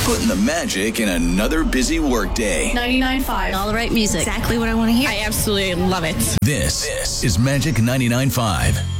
Putting the magic in another busy workday. 99.5. All the right music. Exactly what I want to hear. I absolutely love it. This is Magic 99.5.